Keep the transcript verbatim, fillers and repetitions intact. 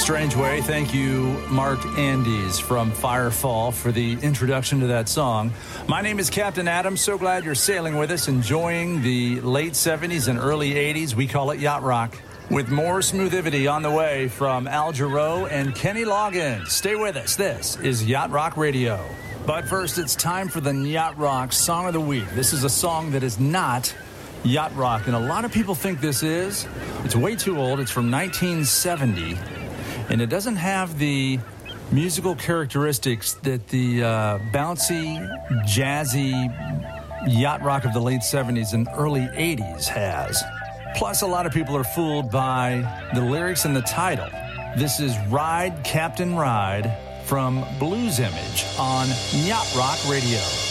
strange way. Thank you, Mark Andes from Firefall, for the introduction to that song. My name is Captain Adam. So glad you're sailing with us, enjoying the late seventies and early eighties. We call it Yacht Rock. With more smoothivity on the way from Al Jarreau and Kenny Loggins. Stay with us. This is Yacht Rock Radio. But first, it's time for the Yacht Rock Song of the Week. This is a song that is not yacht rock, and a lot of people think this is. It's way too old. It's from nineteen seventy, and it doesn't have the musical characteristics that the uh, bouncy, jazzy yacht rock of the late seventies and early eighties has. Plus, a lot of people are fooled by the lyrics and the title. This is Ride, Captain Ride from Blues Image on Yacht Rock Radio.